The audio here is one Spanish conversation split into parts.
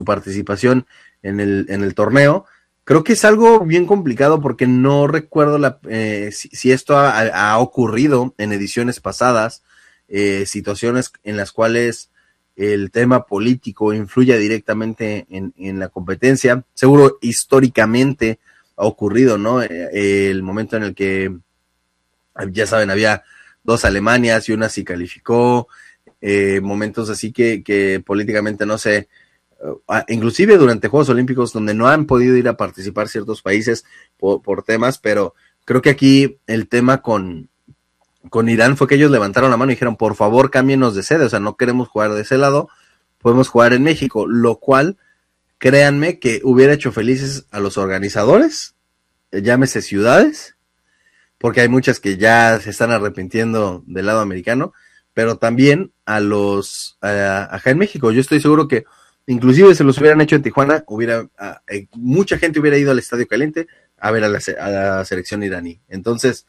participación en el torneo. Creo que es algo bien complicado porque no recuerdo si esto ha ocurrido en ediciones pasadas, situaciones en las cuales el tema político influye directamente en la competencia. Seguro históricamente ha ocurrido, ¿no? El momento en el que, ya saben, había 2 Alemanias y una sí calificó, momentos así que políticamente no sé, inclusive durante Juegos Olímpicos donde no han podido ir a participar ciertos países por temas, pero creo que aquí el tema con Irán fue que ellos levantaron la mano y dijeron, por favor, cámbienos de sede, o sea, no queremos jugar de ese lado, podemos jugar en México, lo cual, créanme que hubiera hecho felices a los organizadores, llámese ciudades, porque hay muchas que ya se están arrepintiendo del lado americano, pero también a los acá en México. Yo estoy seguro que inclusive se los hubieran hecho en Tijuana, mucha gente hubiera ido al Estadio Caliente a ver a la selección iraní. Entonces,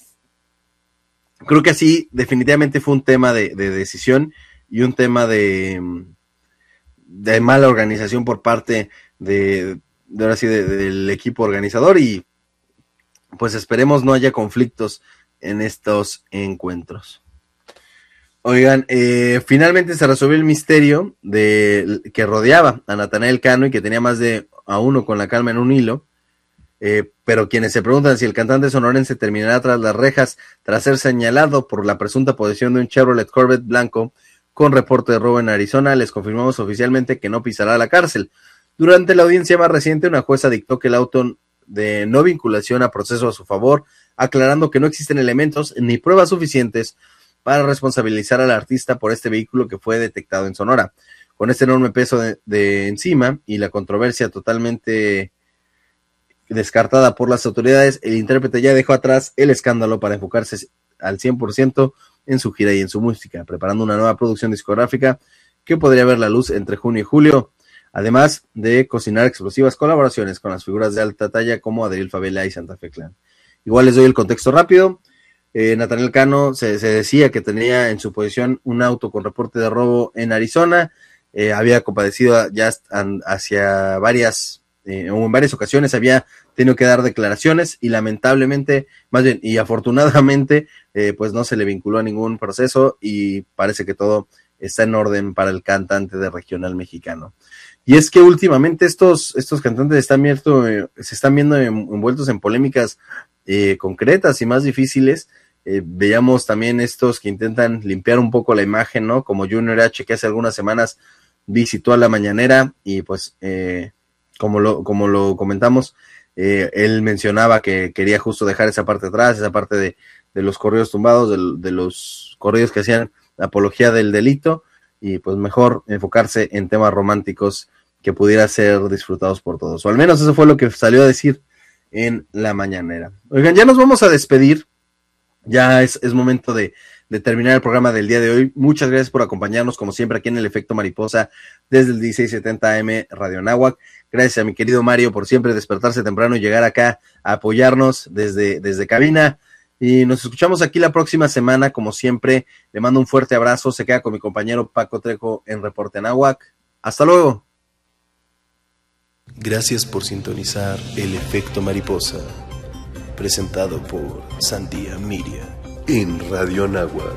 creo que así definitivamente fue un tema de decisión y un tema de mala organización por parte ahora sí, del equipo organizador, y pues esperemos no haya conflictos en estos encuentros. Oigan, finalmente se resolvió el misterio que rodeaba a Natanael Cano y que tenía más de a uno con la calma en un hilo. Pero quienes se preguntan si el cantante sonorense terminará tras las rejas tras ser señalado por la presunta posesión de un Chevrolet Corvette blanco con reporte de robo en Arizona, les confirmamos oficialmente que no pisará la cárcel. Durante la audiencia más reciente, una jueza dictó que el auto de no vinculación a proceso a su favor, aclarando que no existen elementos ni pruebas suficientes para responsabilizar al artista por este vehículo que fue detectado en Sonora. Con este enorme peso de encima y la controversia totalmente descartada por las autoridades, el intérprete ya dejó atrás el escándalo para enfocarse al 100% en su gira y en su música, preparando una nueva producción discográfica que podría ver la luz entre junio y julio, además de cocinar explosivas colaboraciones con las figuras de alta talla como Adriel Favela y Santa Fe Clan. Igual les doy el contexto rápido. Natanael Cano se decía que tenía en su posesión un auto con reporte de robo en Arizona, había compadecido ya hacia en varias ocasiones había tenido que dar declaraciones y lamentablemente, más bien, y afortunadamente, pues no se le vinculó a ningún proceso y parece que todo está en orden para el cantante de regional mexicano. Y es que últimamente estos cantantes se están viendo envueltos en polémicas concretas y más difíciles. Veíamos también estos que intentan limpiar un poco la imagen, ¿no? Como Junior H, que hace algunas semanas visitó a la mañanera y pues como lo comentamos, él mencionaba que quería justo dejar esa parte atrás, esa parte de los corridos tumbados, de los corridos que hacían apología del delito, y pues mejor enfocarse en temas románticos que pudiera ser disfrutados por todos, o al menos eso fue lo que salió a decir en la mañanera. Oigan, ya nos vamos a despedir, ya es momento de terminar el programa del día de hoy. Muchas gracias por acompañarnos como siempre aquí en el Efecto Mariposa desde el 1670 AM Radio Anáhuac. Gracias a mi querido Mario por siempre despertarse temprano y llegar acá a apoyarnos desde cabina, y nos escuchamos aquí la próxima semana como siempre. Le mando un fuerte abrazo, se queda con mi compañero Paco Trejo en Reporte Anáhuac. Hasta luego. Gracias por sintonizar el Efecto Mariposa, presentado por Sandía Miria en Radio Anáhuac.